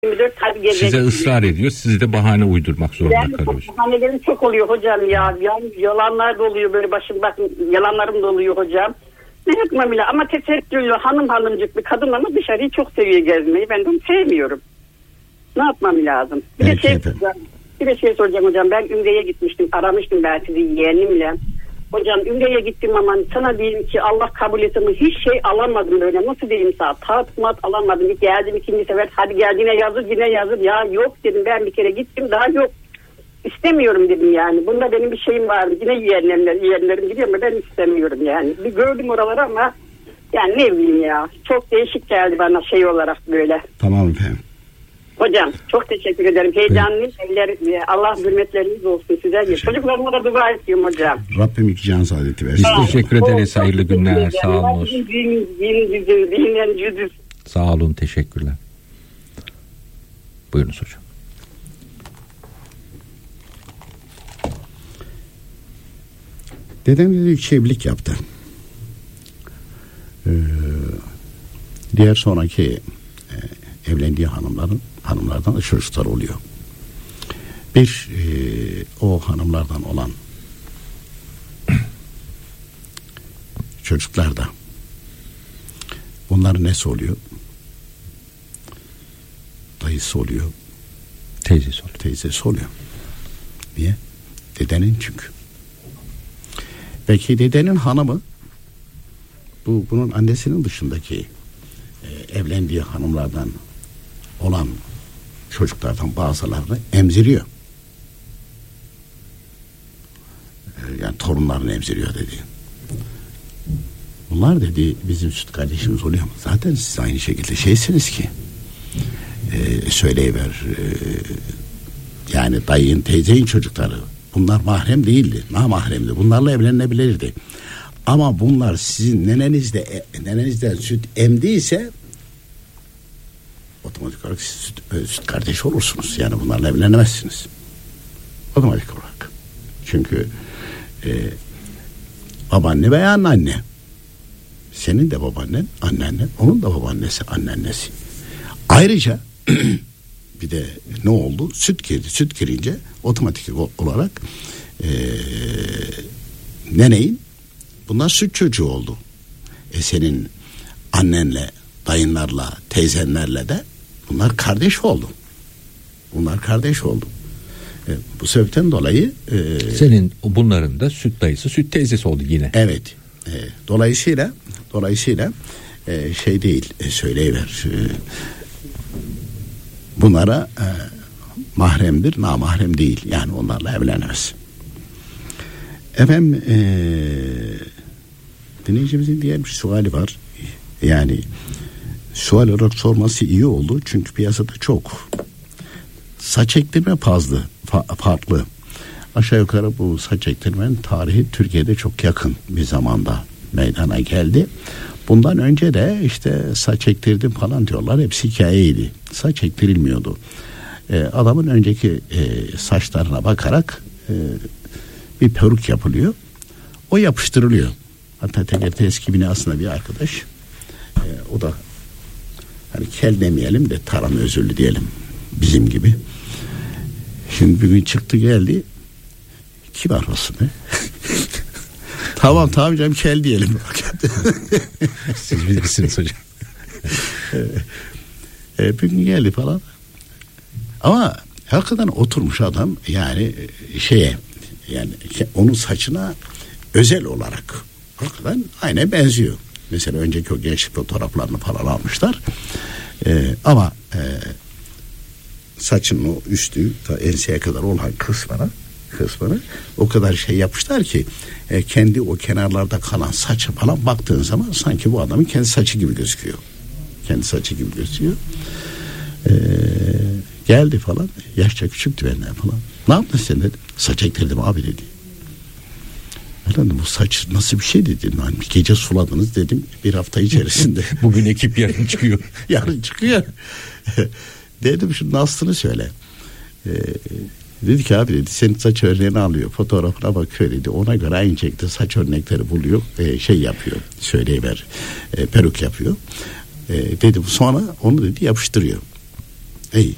Size ısrar ediyor. Siz de bahane uydurmak zorunda kalıyorsunuz. Bahanelerim çok oluyor hocam ya. Yalanlar da oluyor böyle yalanlarım da oluyor hocam. Ne yapmam bile ama tesettürlü hanımcık bir kadın ama dışarıyı çok seviyor gezmeyi. Ben de onu sevmiyorum. Ne yapmam lazım? Bir de şey soracağım hocam. Ben Ümre'ye gitmiştim. Aramıştım ben sizi yeğenimle. Hocam Ümre'ye gittim ama sana diyeyim ki Allah kabul etsin, hiç şey alamadım böyle. Nasıl diyeyim sana? Tat alamadım. Bir geldim ikinci sefer. Hadi gel yine yazır. Ya yok dedim, ben bir kere gittim daha yok. İstemiyorum dedim yani. Bunda benim bir şeyim vardı. Yine yeğenlerim gidiyor ama ben istemiyorum yani. Bir gördüm oraları ama yani ne bileyim ya. Çok değişik geldi bana şey olarak böyle. Tamam efendim. Hocam çok teşekkür ederim. Heyecanlıyım. Allah hürmetleriniz olsun size. Çocuklarıma da dua ediyorum hocam. Rabbim iki can saadeti versin. Biz teşekkür ederiz. Hayırlı günler. Sağ olun. Sağ olun. Teşekkürler. Buyurunuz hocam. Dedem dedi ki evlilik yaptı. Diğer sonraki evlendiği hanımlardan da çocuklar oluyor. O hanımlardan olan çocuklar da bunların nesi oluyor? Dayısı oluyor. Teyzesi oluyor. Niye? Dedenin çünkü. Belki dedenin hanımı bunun annesinin dışındaki evlendiği hanımlardan olan çocuklardan bazılarını emziriyor. Yani torunlarını emziriyor dedi. Bunlar dedi bizim süt kardeşimiz oluyor mu? Zaten siz aynı şekilde şeysiniz ki söyleyiver yani dayın teyzeyin çocukları bunlar mahrem değildi, namahremdi. Bunlarla evlenilebilirdi. Ama bunlar sizin nenenizden süt emdiyse otomatik olarak siz süt kardeş olursunuz. Yani bunlarla evlenemezsiniz. Otomatik olarak. Çünkü babaanne veya anneanne. Senin de babaannen, anneannen, onun da babaannesi, anneannesi. Ayrıca bir de ne oldu? Süt girdi. Süt girince otomatik olarak neneyin bunlar süt çocuğu oldu. Senin annenle, dayınlarla, teyzenlerle de bunlar kardeş oldu. Bu sebepten dolayı senin bunların da süt dayısı, süt teyzesi oldu yine. Evet. Dolayısıyla şey değil, söyleyiver. Bunlara mahremdir, namahrem değil. Yani onlarla evlenemez. Efendim dinleyicimizin diğer bir suali var. Yani sual olarak sorması iyi oldu. Çünkü piyasada çok saç ektirme farklı. Aşağı yukarı bu saç ektirmenin tarihi Türkiye'de çok yakın bir zamanda meydana geldi. Bundan önce de işte saç ektirdim falan diyorlar. Hepsi hikayeydi. Saç ektirilmiyordu. Adamın önceki saçlarına bakarak bir peruk yapılıyor. O yapıştırılıyor. Hatta TGRT eski binasında bir arkadaş o da hani kel demeyelim de taran özürlü diyelim bizim gibi. Şimdi bir gün çıktı geldi. Kim arasın be? Tamam canım kel diyelim. Siz bilirsiniz hocam. Bir gün geldi falan. Ama hakikaten oturmuş adam yani yani onun saçına özel olarak hakikaten aynen benziyor. Mesela önceki o gençlik fotoğraflarını falan almışlar. Ama saçın o üstü enseye kadar olan kısmını o kadar şey yapmışlar ki kendi o kenarlarda kalan saçı falan baktığın zaman sanki bu adamın kendi saçı gibi gözüküyor. Geldi falan, yaşça küçüktü benden falan. Ne yaptın sen dedim. Saç ektirdim abi dedi. Efendim bu saç nasıl bir şey dedim. Yani bir gece suladınız dedim bir hafta içerisinde. Bugün ekip yarın çıkıyor. Dedim şunun aslını söyle. Dedi ki abi dedi senin saç örneğini alıyor. Fotoğrafına bakıyor dedi. Ona göre aynı şekilde saç örnekleri buluyor. Yapıyor. Söyleyiver. Peruk yapıyor. Dedim sonra onu dedi yapıştırıyor. İyi.